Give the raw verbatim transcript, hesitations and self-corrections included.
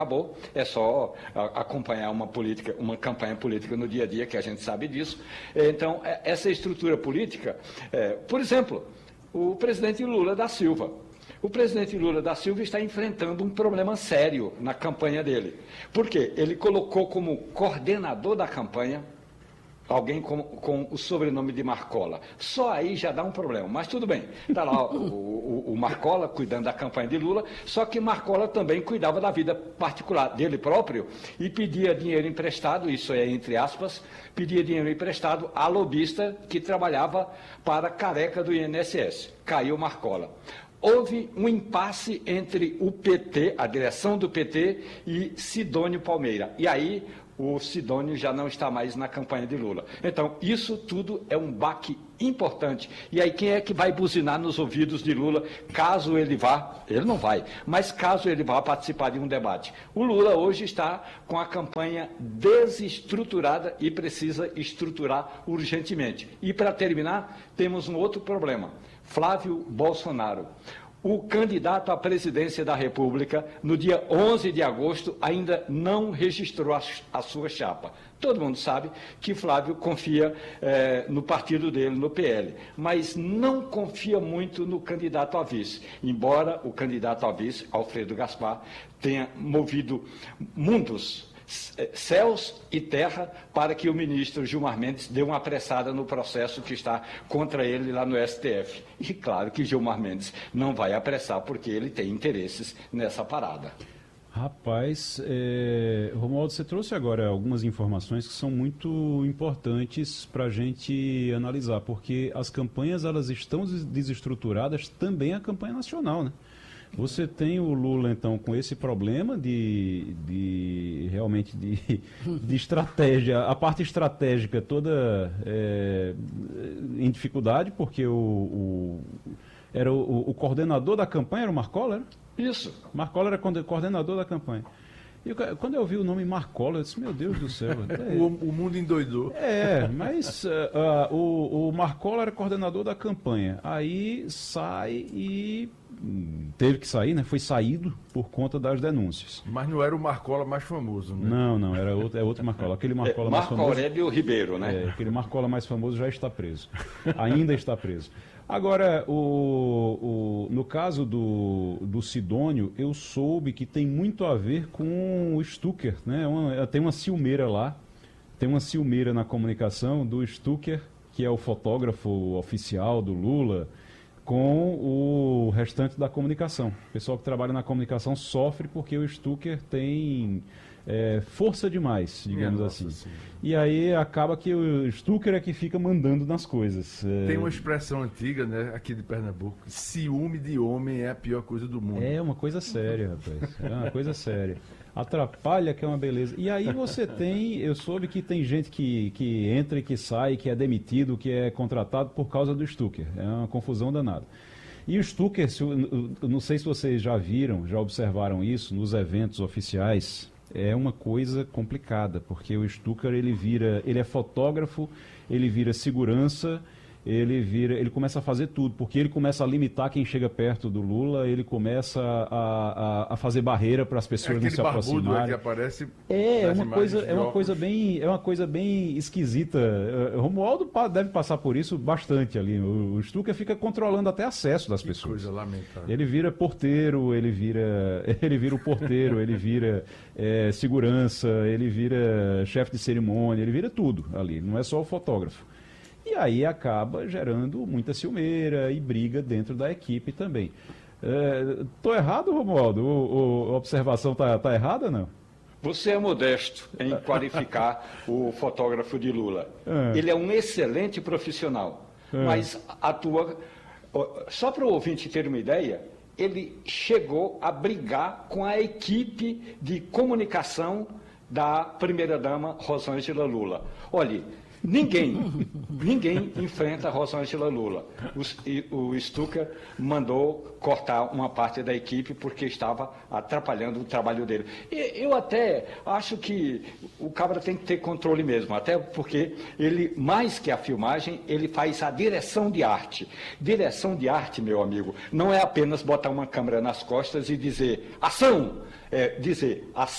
acabou, é só acompanhar uma política, uma campanha política no dia a dia, que a gente sabe disso. Então, essa estrutura política, é, por exemplo, o presidente Lula da Silva. O presidente Lula da Silva está enfrentando um problema sério na campanha dele. Por quê? Ele colocou como coordenador da campanha alguém com, com o sobrenome de Marcola. Só aí já dá um problema, mas tudo bem. Está lá o, o, o Marcola cuidando da campanha de Lula, só que Marcola também cuidava da vida particular dele próprio e pedia dinheiro emprestado, isso é entre aspas, pedia dinheiro emprestado a lobista que trabalhava para a careca do I N S S. Caiu Marcola. Houve um impasse entre o P T, a direção do P T, e Sidônio Palmeira. E aí o Sidônio já não está mais na campanha de Lula. Então, isso tudo é um baque importante. E aí, quem é que vai buzinar nos ouvidos de Lula, caso ele vá? Ele não vai, mas caso ele vá participar de um debate. O Lula hoje está com a campanha desestruturada e precisa estruturar urgentemente. E, para terminar, temos um outro problema. Flávio Bolsonaro. O candidato à presidência da República, no dia onze de agosto, ainda não registrou a, a sua chapa. Todo mundo sabe que Flávio confia eh, no partido dele, no P L, mas não confia muito no candidato a vice, embora o candidato a vice, Alfredo Gaspar, tenha movido mundos, céus e terra, para que o ministro Gilmar Mendes dê uma apressada no processo que está contra ele lá no S T F. E claro que Gilmar Mendes não vai apressar, porque ele tem interesses nessa parada. Rapaz, é... Romualdo, você trouxe agora algumas informações que são muito importantes para a gente analisar, porque as campanhas elas estão desestruturadas, também a campanha nacional, né? Você tem o Lula, então, com esse problema de, de realmente de, de estratégia, a parte estratégica toda é, em dificuldade, porque o, o, era o, o coordenador da campanha, era o Marcola, era? Isso. Marcola era coordenador da campanha. E quando eu vi o nome Marcola, eu disse, meu Deus do céu. É, o, o mundo endoidou. É, mas uh, uh, o, o Marcola era coordenador da campanha. Aí sai e teve que sair, né? Foi saído por conta das denúncias. Mas não era o Marcola mais famoso, né? Não, não, era outro, é outro Marcola. Aquele Marcola é, mais Marco famoso. Aurélio Ribeiro, né? É, aquele Marcola mais famoso já está preso. Ainda está preso. Agora, o, o, no caso do, do Sidônio, eu soube que tem muito a ver com o Stucker, né? Uma, tem uma ciumeira lá, tem uma ciumeira na comunicação do Stucker, que é o fotógrafo oficial do Lula, com o restante da comunicação. O pessoal que trabalha na comunicação sofre porque o Stucker tem é, força demais, digamos Minha assim. Nossa, e aí acaba que o Stucker é que fica mandando nas coisas. É... Tem uma expressão antiga, né, aqui de Pernambuco: ciúme de homem é a pior coisa do mundo. É uma coisa séria, rapaz. É uma coisa séria. Atrapalha que é uma beleza. E aí você tem, eu soube que tem gente que, que entra e que sai, que é demitido, que é contratado por causa do Stucker. É uma confusão danada. E o Stucker, não sei se vocês já viram, já observaram isso nos eventos oficiais, é uma coisa complicada, porque o Stucker, ele vira, ele é fotógrafo, ele vira segurança, ele vira, ele começa a fazer tudo, porque ele começa a limitar quem chega perto do Lula, ele começa a, a, a fazer barreira para as pessoas é não se aproximarem. É que aparece é, é uma coisa, é uma coisa bem, é uma coisa bem esquisita. O Romualdo deve passar por isso bastante ali. O, o Stucker fica controlando até acesso das que pessoas. Coisa lamentável. Ele vira porteiro, ele vira, ele vira o porteiro, ele vira é, segurança, ele vira chefe de cerimônia, ele vira tudo ali. Não é só o fotógrafo. E aí acaba gerando muita ciumeira e briga dentro da equipe também. Estou é, errado, Romualdo? O, o, a observação está tá errada ou não? Você é modesto em qualificar o fotógrafo de Lula. É. Ele é um excelente profissional, é. mas atua... Só para o ouvinte ter uma ideia, ele chegou a brigar com a equipe de comunicação da primeira-dama Rosângela Lula. Olhe, Ninguém, ninguém enfrenta Rosângela Lula. O, o Stucker mandou cortar uma parte da equipe porque estava atrapalhando o trabalho dele. E eu até acho que o cabra tem que ter controle mesmo, até porque ele, mais que a filmagem, ele faz a direção de arte. Direção de arte, meu amigo, não é apenas botar uma câmera nas costas e dizer ação, é dizer ação.